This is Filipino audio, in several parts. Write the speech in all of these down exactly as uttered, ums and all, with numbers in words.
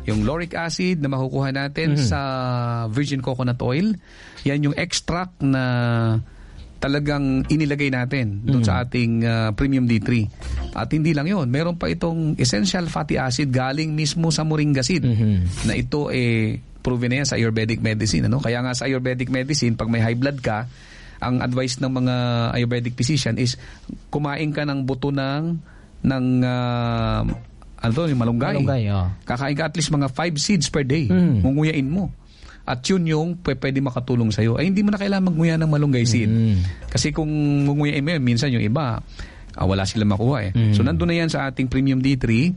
Yung lauric acid na makukuha natin mm-hmm. sa virgin coconut oil, yan yung extract na talagang inilagay natin doon mm-hmm. sa ating uh, premium D three. At hindi lang yon, meron pa itong essential fatty acid galing mismo sa moringa seed mm-hmm. na ito eh proven na yan sa Ayurvedic medicine. Ano? Kaya nga sa Ayurvedic medicine, pag may high blood ka, ang advice ng mga Ayurvedic physician is kumain ka ng buto ng ng uh, ano to, yung malunggay. malunggay oh. Kakain ka at least mga five seeds per day. Mm. Ngunguyain mo. At yun yung pwede makatulong sa'yo. Ay hindi mo na kailangan magnguya ng malunggay seed. Mm. Kasi kung ngunguyain mo, minsan yung iba, ah, wala sila makuha eh. Mm. So nandun na yan sa ating premium D three.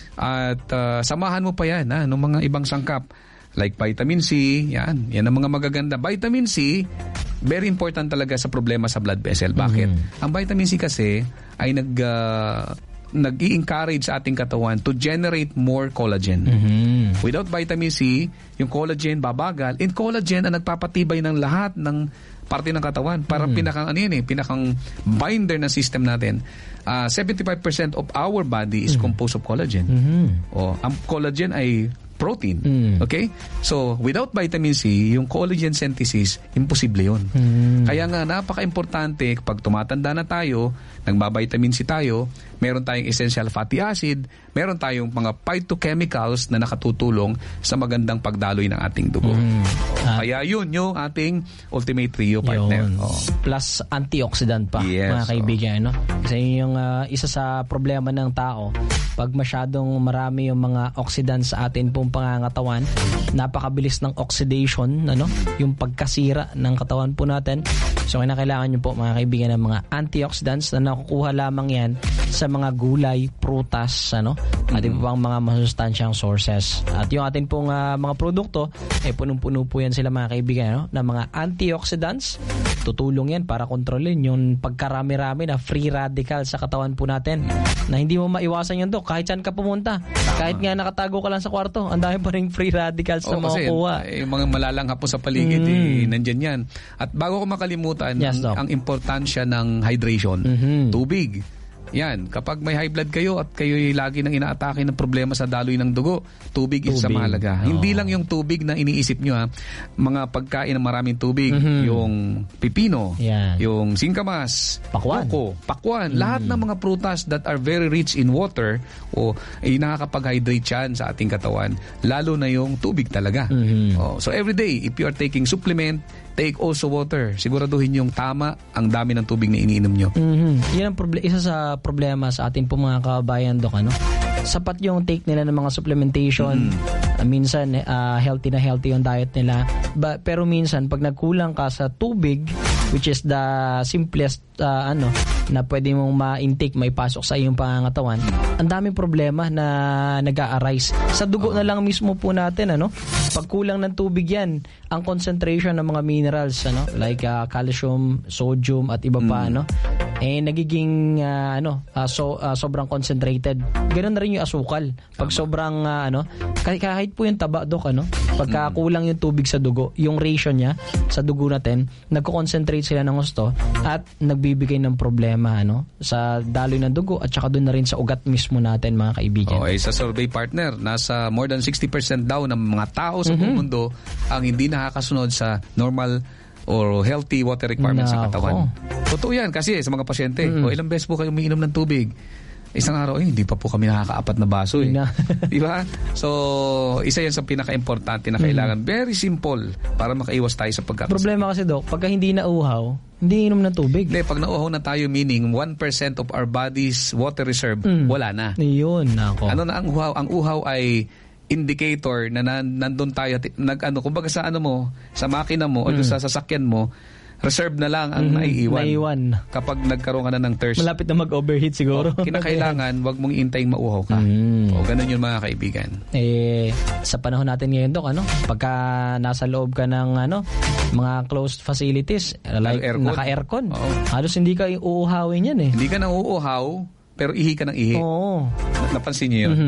At uh, samahan mo pa yan ha, ng mga ibang sangkap. Like vitamin C, yan. Yan ang mga magaganda. Vitamin C, very important talaga sa problema sa blood vessel. Bakit? Mm-hmm. Ang vitamin C kasi ay nag... Uh, nag-i-encourage sa ating katawan to generate more collagen. Mm-hmm. Without vitamin C, yung collagen babagal. And collagen ang nagpapatibay ng lahat ng parte ng katawan. Parang mm-hmm. pinakang ano yun eh, pinakang binder ng system natin. Uh, seventy-five percent of our body is mm-hmm. composed of collagen. Mm-hmm. O, ang collagen ay protein. Mm. Okay? So, without vitamin C, yung collagen synthesis, imposible yun. Mm. Kaya nga, napaka-importante kapag tumatanda na tayo, nagba-vitamin C tayo, meron tayong essential fatty acid, meron tayong mga phytochemicals na nakatutulong sa magandang pagdaloy ng ating dugo. Mm. Ah. Kaya yun yung ating ultimate trio partner. Oh. Plus antioxidant pa, yes, mga kaibigan. Oh. No? Kasi yung uh, isa sa problema ng tao, pag masyadong marami yung mga oxidants sa atin pong pangangatawan, napakabilis ng oxidation, ano, yung pagkasira ng katawan po natin. So kailangan nyo po mga kaibigan ng mga antioxidants na nakukuha lamang yan sa mga gulay, prutas, ano, mm-hmm. at iba pang mga masustansyang sources. At yung atin pong uh, mga produkto, eh punong-puno po yan sila mga kaibigan, no, na mga antioxidants. Tutulong yan para kontrolin yung pagkarami-rami na free radical sa katawan po natin na hindi mo maiwasan yun, Dok. Kahit saan ka pumunta, kahit nga nakatago ka lang sa kwarto, ang dami pa rin free radicals na makukuha. Yung mga malalanghap po sa paligid, mm. eh, nandyan yan. At bago ko makalimutan, yes, ang, ang importansya ng hydration, mm-hmm. tubig. Yan, kapag may high blood kayo at kayo lagi nang inaatake ng problema sa daloy ng dugo, tubig, tubig. is sa mahalaga. Oh. Hindi lang yung tubig na iniisip nyo ha, mga pagkain ng maraming tubig, mm-hmm. yung pipino, yeah. yung singkamas, pakwan, koko, pakwan, mm-hmm. lahat ng mga prutas that are very rich in water o ay nakakapag-hydrate yan sa ating katawan, lalo na yung tubig talaga. Mm-hmm. Oh, so every day, if you are taking supplement, take also water. Siguraduhin yung tama ang dami ng tubig na iniinom nyo. Mm-hmm. Yan ang proble- isa sa problema sa atin po mga kababayan, Dok, ano? Sapat yung take nila ng mga supplementation. Mm-hmm. Uh, minsan, uh, healthy na healthy yung diet nila. Ba- pero minsan, pag nagkulang ka sa tubig, which is the simplest uh, ano na pwede mong ma-intake, may pasok sa iyong pangangatawan, ang daming problema na nag-a-arise sa dugo uh-huh. na lang mismo po natin, ano. Pag kulang ng tubig yan, ang concentration ng mga minerals, ano, like uh, calcium, sodium at iba pa, mm. ano, eh nagiging uh, ano uh, so uh, sobrang concentrated. Ganoon na rin yung asukal. Pag Tama. sobrang uh, ano, kahit, kahit po yung taba, Dok, ano, pagka kulang yung tubig sa dugo, yung ratio niya sa dugo natin, nagko-concentrate sila ng gusto at nagbibigay ng problema, ano, sa daloy ng dugo at saka doon na rin sa ugat mismo natin, mga kaibigan. Okay, sa survey partner, nasa more than sixty percent daw ng mga tao sa mm-hmm. mundo ang hindi nakakasunod sa normal or healthy water requirements no. sa katawan. Totoo yan kasi sa mga pasyente, mm-hmm. o ilang beses po kayo umiinom ng tubig? Isang araw, eh, hindi pa po kami nakakaapat na baso eh. Di ba? So, isa yan sa pinaka-importante na kailangan. Mm. Very simple para makaiwas tayo sa pagkakasakit. Problema kasi, Dok, pagka hindi nauhaw, hindi inom ng tubig. Hindi, pag nauhaw na tayo, meaning one percent of our body's water reserve, mm. wala na. Yun, ako. Ano na ang uhaw? Ang uhaw ay indicator na nan, nandun tayo, nag, ano, kumbaga sa ano mo, sa makina mo, mm. o sa sasakyan mo, reserve na lang ang mm, naiiwan. naiiwan. Kapag nagkaroon ka na ng thirst. Malapit na mag-overheat siguro. O, kinakailangan, wag mong intaying mauhaw ka. Mm. O, ganun yun, mga kaibigan. Eh, sa panahon natin ngayon, Dok, ano, pagka nasa loob ka ng ano, mga closed facilities, like aircon. naka-aircon, Oo. halos hindi ka uuhawin yan eh. Hindi ka nang uuhaw, pero ihi ka ng ihi. Oo. Napansin niyo yun? Mm-hmm.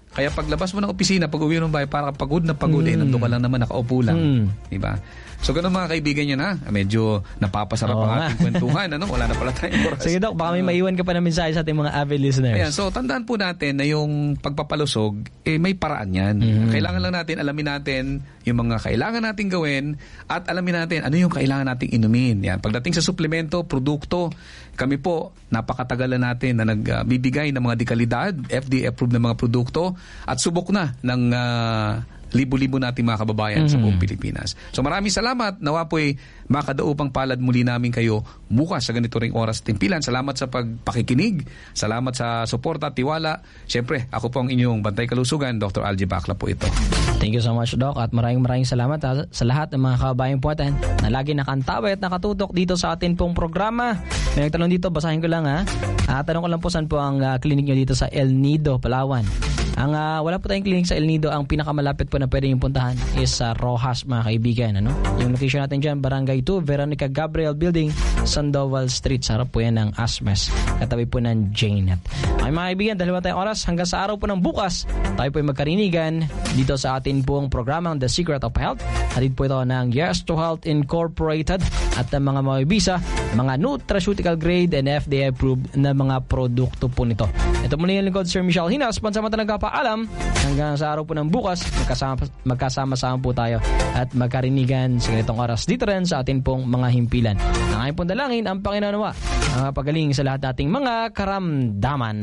Kaya paglabas mo ng opisina, pag uwi ng bahay, parang pagod na pagod mm. eh, nandun ka lang naman, nakaupo lang. Mm. Diba? So, ganun mga kaibigan nyo na. Medyo napapasarap oh, ang ating kwentuhan. Ano? Wala na pala tayong oras. Sige, Doc, baka may maiwan ka pa na mensahe sa ating mga avid listeners. Ayan, so, tandaan po natin na yung pagpapalusog, eh, may paraan yan. Mm. Kailangan lang natin, alamin natin yung mga kailangan natin gawin at alamin natin ano yung kailangan nating inumin. Yan. Pagdating sa suplemento, produkto, kami po, napakatagalan natin na nagbibigay ng mga dekalidad, F D A-approved na mga produkto at subok na ng uh, libo-libo nating mga kababayan mm-hmm. sa buong Pilipinas. So maraming salamat. Nawa po'y makadaupang palad muli namin kayo bukas sa ganito ring oras timpilan. Salamat sa pagpakikinig. Salamat sa suporta at tiwala. Siyempre, ako po ang inyong Bantay Kalusugan, Doctor Algie Bacla po ito. Thank you so much, Doc. At maraming maraming salamat ha, sa lahat ng mga kababayan po natin na lagi nakantaway at nakatutok dito sa atin pong programa. May nagtanong dito, basahin ko lang ha. Uh, tanong ko lang po saan po ang uh, clinic nyo dito sa El Nido, Palawan. Ang uh, wala po tayong clinic sa El Nido, ang pinakamalapit po na pwede yung puntahan is sa uh, Rojas, mga kaibigan. Ano? Yung location natin dyan, Barangay two, Veronica Gabriel Building, Sandoval Street. Sa harap po yan ng Asmes, katabi po ng Janet. Ay mga kaibigan, dahil wala tayong oras, hanggang sa araw po ng bukas, tayo po ay magkarinigan dito sa atin pong programang The Secret of Health. Hatid po ito ng Yes to Health Incorporated at ng mga mabibisa, mga nutraceutical grade and F D A approved na mga produkto po nito. Ito muli yung lingkod, Sir Michelle Hinas, pansamantala nagpapaalam hanggang sa araw po ng bukas, magkasama, magkasama-sama po tayo at magkarinigan sa ganitong oras dito rin sa atin pong mga himpilan. Ang aking pong dalangin, ang Panginoon nawa, ang pagaling sa lahat nating mga karamdaman.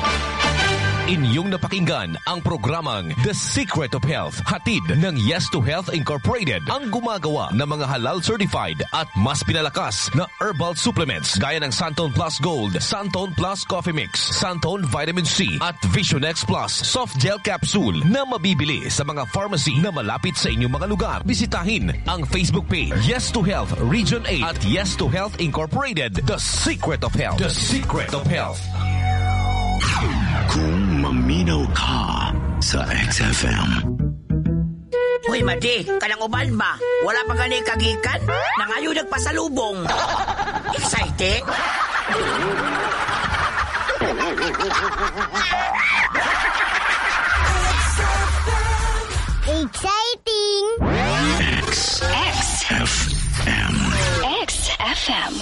Inyong napakinggan ang programang The Secret of Health, hatid ng Yes to Health Incorporated, ang gumagawa ng mga halal certified at mas pinalakas na herbal supplements gaya ng Santon Plus Gold, Santon Plus Coffee Mix, Santon Vitamin C at Vision X Plus Soft Gel Capsule na mabibili sa mga pharmacy na malapit sa inyong mga lugar. Bisitahin ang Facebook page Yes to Health Region eight at Yes to Health Incorporated, The Secret of Health. The Secret of Health. Kung maminaw ka sa X F M. Uy, Madi, kanang uban ba? Wala pa gani kagikan? Nangayo nagpasalubong. Excited? Exciting! X X F M. X F M.